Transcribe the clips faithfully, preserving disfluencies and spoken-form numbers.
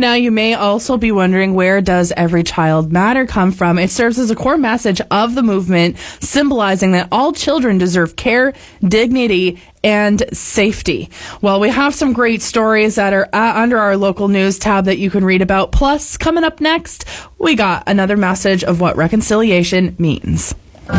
Now, you may also be wondering, where does Every Child Matter come from? It serves as a core message of the movement, symbolizing that all children deserve care, dignity, and safety. Well, we have some great stories that are uh, under our local news tab that you can read about. Plus, coming up next, we got another message of what reconciliation means.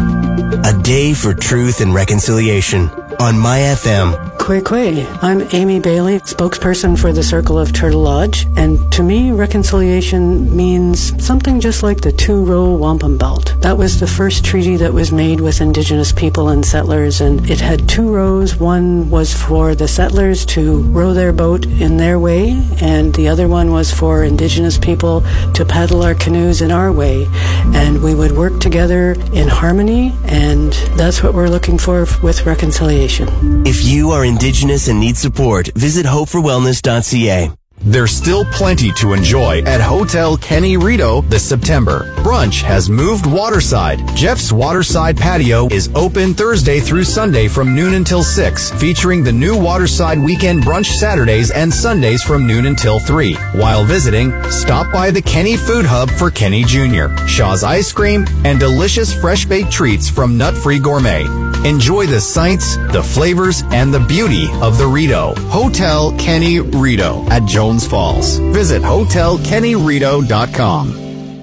A day for truth and reconciliation on My F M. Kwe Kwe. I'm Amy Bailey, spokesperson for the Circle of Turtle Lodge, and to me, reconciliation means something just like the two-row wampum belt. That was the first treaty that was made with Indigenous people and settlers, and it had two rows. One was for the settlers to row their boat in their way, and the other one was for Indigenous people to paddle our canoes in our way, and we would work together in harmony, and that's what we're looking for with reconciliation. If you are Indigenous and need support, visit hope for wellness dot c a. There's still plenty to enjoy at Hotel Kenny Rito this September. Brunch has moved waterside. Jeff's Waterside Patio is open Thursday through Sunday from noon until six, featuring the new Waterside Weekend Brunch Saturdays and Sundays from noon until three. While visiting, stop by the Kenny Food Hub for Kenny Junior, Shaw's Ice Cream, and delicious fresh-baked treats from Nut Free Gourmet. Enjoy the sights, the flavors, and the beauty of the Rito. Hotel Kenny Rito at Jones Falls. Visit hotel kenny rito dot com.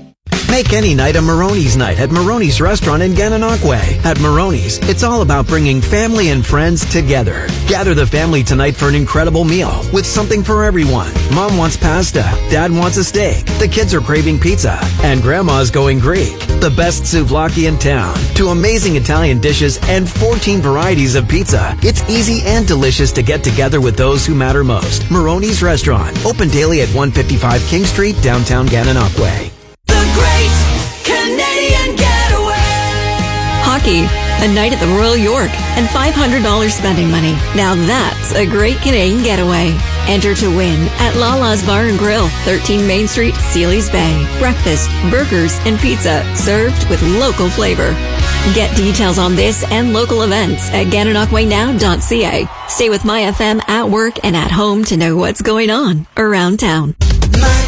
Make any night a Maroney's night at Maroney's Restaurant in Gananoque. At Maroney's, it's all about bringing family and friends together. Gather the family tonight for an incredible meal with something for everyone. Mom wants pasta, Dad wants a steak, the kids are craving pizza, and Grandma's going Greek. The best souvlaki in town, two amazing Italian dishes, and fourteen varieties of pizza. It's easy and delicious to get together with those who matter most. Maroney's Restaurant, open daily at one fifty-five King Street, downtown Gananoque. Great Canadian Getaway. Hockey, a night at the Royal York, and five hundred dollars spending money. Now that's a great Canadian getaway. Enter to win at Lala's Bar and Grill, thirteen Main Street, Sealy's Bay. Breakfast, burgers, and pizza served with local flavor. Get details on this and local events at gananoque now dot c a. Stay with My F M at work and at home to know what's going on around town. My